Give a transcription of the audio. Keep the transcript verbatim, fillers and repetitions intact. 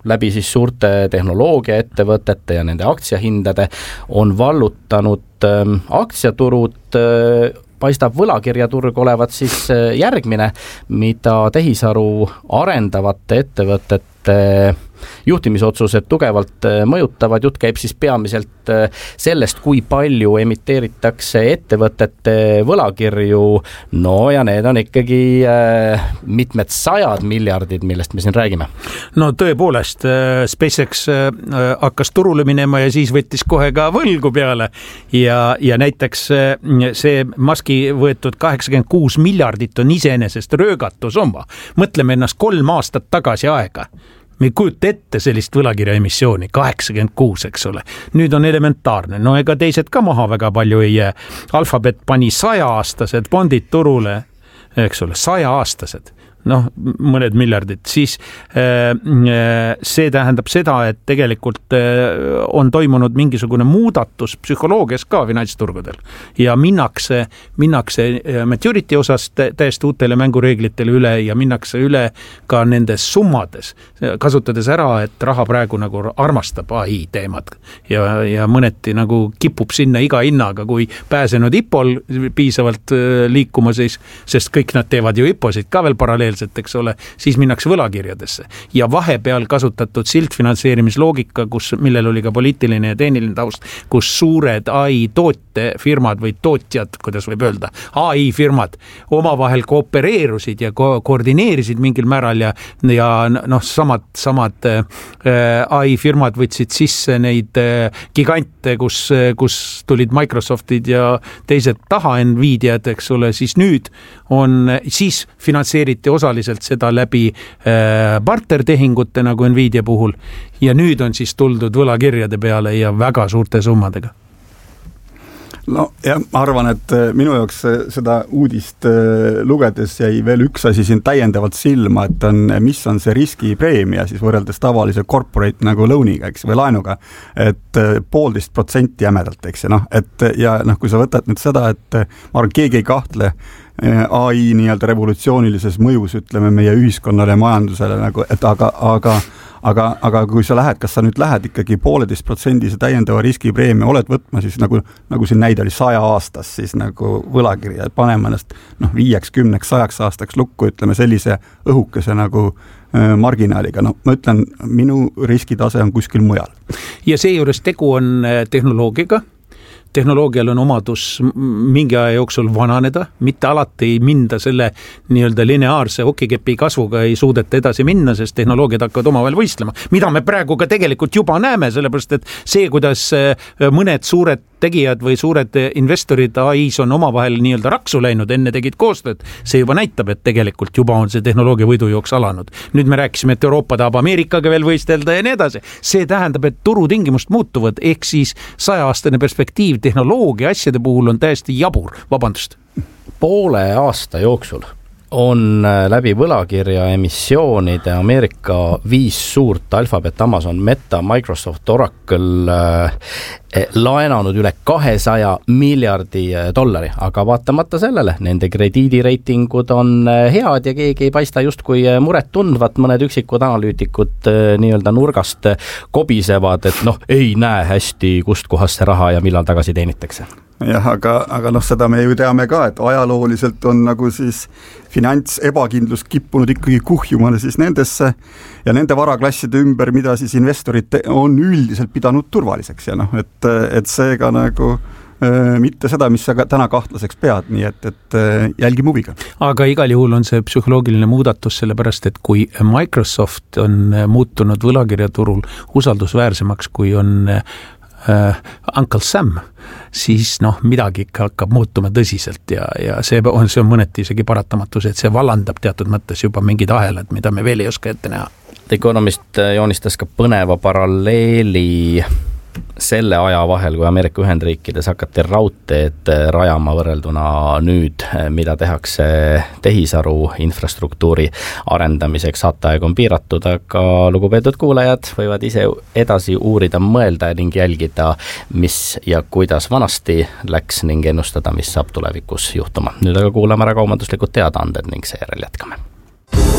läbi siis suurte tehnoloogiaettevõtete ja nende aktsiahindade on vallutanud ähm, aktsiaturud, äh, paistab võlakirjaturg olevat siis järgmine, mida tehisaru arendavate ettevõtete juhtimisotsused tugevalt mõjutavad. Jutt käib siis peamiselt sellest, kui palju emiteeritakse ettevõtete võlakirju, no ja need on ikkagi mitmed sajad miljardid, millest me siin räägime. No tõepoolest, SpaceX hakkas turule minema ja siis võttis kohe ka võlgu peale ja, ja näiteks see Muski võetud kaheksakümmend kuus miljardit on iseenesest röögatu summa. Mõtleme ennast kolm aastat tagasi aega. Me ei kujuta ette sellist võlakirja emissiooni, kaheksakümmend kuus, eks ole. Nüüd on elementaarne, no ega teised ka maha väga palju ei jää. Alphabet pani saja-aastased bondid turule, eks ole, saja-aastased. noh, mõned miljardid, siis see tähendab seda, et tegelikult on toimunud mingisugune muudatus psühholoogias ka finantsturgudel ja minnakse, minnakse maturity osas täiesti uutele mängureeglitele üle ja minnakse üle ka nendes summades, kasutades ära, et raha praegu nagu armastab A I teemad ja, ja mõneti nagu kipub sinna iga hinnaga, kui pääsenud I P O-l piisavalt liikuma, siis, sest kõik nad teevad ju I P O-sid ka veel paralleelselt, eks ole, siis minnakse võlakirjadesse. Ja vahepeal kasutatud siltfinantseerimisloogika, kus, millel oli ka poliitiline ja tehniline taust, kus suured A I tootefirmad või tootjad, kuidas võib öelda, A I firmad omavahel koopereerusid ja ko- koordineerisid mingil määral ja, ja noh, samad, samad A I firmad võtsid sisse neid gigante, kus, kus tulid Microsoftid ja teised taha Nvidiad, eks ole, siis nüüd on, siis finantseeriti osaliselt seda läbi äh, bartertehingute nagu Nvidia puhul ja nüüd on siis tuldud võlakirjade peale ja väga suurte summadega. No jah, ma arvan, et minu jaoks seda uudist lugedes jäi veel üks asi siin täiendavalt silma, et on, mis on see riskipreemia siis võrreldes tavalise corporate nagu loaniga, eks, või laenuga, et poolteist protsenti jämedalt, eks, ja noh, et ja noh, kui sa võtad nüüd seda, et ma arvan, keegi ei kahtle A I nii-öelda revolutsioonilises mõjus, ütleme, meie ühiskonnale ja majandusele nagu, et aga, aga Aga, aga kui sa lähed, kas sa nüüd lähed ikkagi pooleteist protsendise täiendava riskipreemia, oled võtma siis nagu, nagu siin näide oli saja aastas siis nagu võlakirja, panema ennast noh, viieks, kümneks, sajaks aastaks lukku, ütleme sellise õhukese nagu äh, marginaaliga. No ma ütlen, minu riskitase on kuskil mujal. Ja seejuures tegu on tehnoloogiaga, tehnoloogial on omadus mingi aja jooksul vananeda, mitte alati ei minda selle nii-öelda lineaarse okikepi kasvuga ei suudeta edasi minna, sest tehnoloogiad hakkavad omavahel võistlema. Mida me praegu ka tegelikult juba näeme, sellepärast et see, kuidas mõned suured tegijad või suured investorid A I-s on omavahel nii-öelda raksu läinud, enne tegid koostööd, see juba näitab, et tegelikult juba on see tehnoloogia võidujooks alanud. Nüüd me rääkisime, et Euroopa tahab Ameerikaga veel võistelda ja nii edasi. See tähendab, et turutingimust muutuvad, ehk siis saja-aastane perspektiiv tehnoloogia asjade puhul on täiesti jabur. Vabandust. Poole aasta jooksul on läbi võlakirja emissioonide Ameerika viis suurt Alphabet, Amazon, Meta, Microsoft, Oracle eh, laenanud üle kahesaja miljardi dollari, aga vaatamata sellele, nende krediidireitingud on head ja keegi ei paista just kui muret tundvat, mõned üksikud analüütikud eh, nii-öelda nurgast kobisevad, et noh, ei näe hästi, kust kohast see raha ja millal tagasi teenitakse. Jah, aga, aga noh, seda me ju teame ka, et ajalooliselt on nagu siis finants ebakindlus kippunud ikkagi kuhjumale siis nendesse ja nende varaklasside ümber, mida siis investorid on üldiselt pidanud turvaliseks ja noh, et, et seega nagu äh, mitte seda, mis sa täna kahtlaseks pead, nii et, et äh, jälgi muviga. Aga igal juhul on see psühholoogiline muudatus, sellepärast, et kui Microsoft on muutunud võlakirjaturul usaldusväärsemaks, kui on Uh, Uncle Sam, siis noh, midagi ikka hakkab muutuma tõsiselt ja, ja see on, see on mõneti isegi paratamatus, et see vallandab teatud mõttes juba mingid ahelad, mida me veel ei oska ette näha. Economist joonistas ka põneva paralleeli selle aja vahel, kui Ameerika Ühendriikides hakati raudteed rajama võrrelduna nüüd, mida tehakse tehisaru infrastruktuuri arendamiseks. Saateaeg on piiratud, aga lugupeetud kuulajad võivad ise edasi uurida, mõelda ning jälgida, mis ja kuidas vanasti läks ning ennustada, mis saab tulevikus juhtuma. Nüüd aga kuulame ära kaubanduslikud teadaanded ning seejärel jätkame.